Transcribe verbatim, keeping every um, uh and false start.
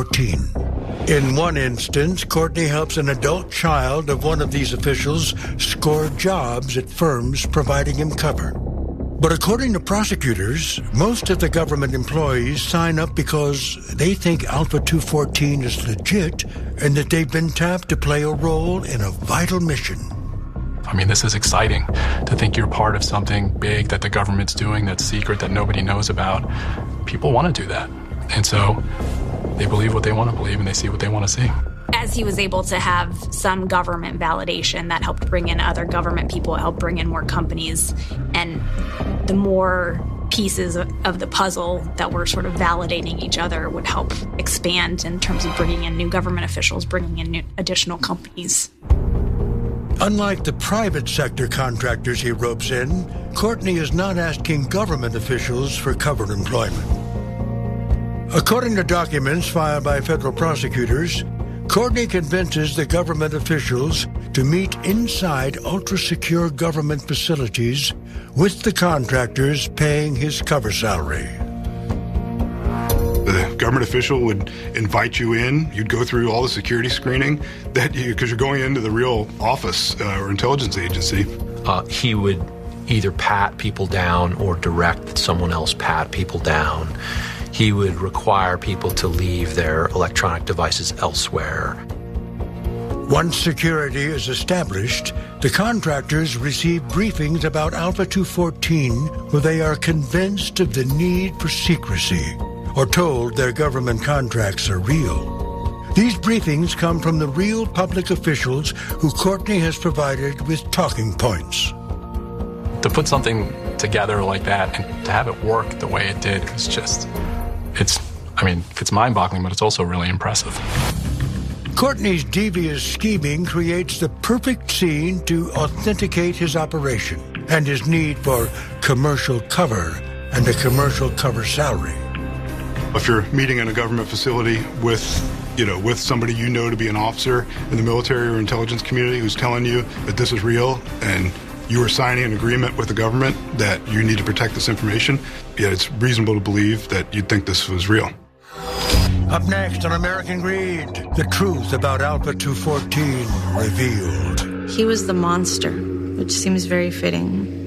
fourteen. In one instance, Courtney helps an adult child of one of these officials score jobs at firms providing him cover. But according to prosecutors, most of the government employees sign up because they think Alpha two fourteen is legit and that they've been tapped to play a role in a vital mission. I mean, this is exciting to think you're part of something big that the government's doing that's secret that nobody knows about. People want to do that. And so they believe what they want to believe and they see what they want to see. As he was able to have some government validation, that helped bring in other government people, helped bring in more companies. And the more pieces of the puzzle that were sort of validating each other would help expand in terms of bringing in new government officials, bringing in new additional companies. Unlike the private sector contractors he ropes in, Courtney is not asking government officials for covered employment. According to documents filed by federal prosecutors, Courtney convinces the government officials to meet inside ultra-secure government facilities with the contractors paying his cover salary. The government official would invite you in. You'd go through all the security screening that you, because you're going into the real office uh, or intelligence agency. Uh, he would either pat people down or direct that someone else pat people down. He would require people to leave their electronic devices elsewhere. Once security is established, the contractors receive briefings about Alpha two fourteen where they are convinced of the need for secrecy or told their government contracts are real. These briefings come from the real public officials who Courtney has provided with talking points. To put something together like that and to have it work the way it did is just... It's, I mean, it's mind-boggling, but it's also really impressive. Courtney's devious scheming creates the perfect scene to authenticate his operation and his need for commercial cover and a commercial cover salary. If you're meeting in a government facility with, you know, with somebody you know to be an officer in the military or intelligence community who's telling you that this is real and you are signing an agreement with the government that you need to protect this information, yeah, it's reasonable to believe that you'd think this was real. Up next on American Greed, the truth about Alpha two fourteen revealed. He was the monster, which seems very fitting.